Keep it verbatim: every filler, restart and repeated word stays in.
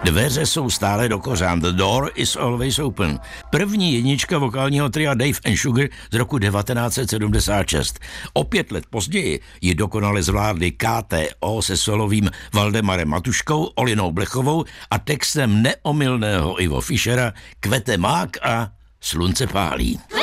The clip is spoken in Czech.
Dveře jsou stále dokořán. The door is always open. První jednička vokálního tria Dave and Sugar z roku devatenáct set sedmdesát šest. O pět let později ji dokonale zvládli K T O se solovým Valdemarem Matuškou, Olinou Blechovou a textem neomylného Ivo Fischera Kvete mák a Slunce pálí.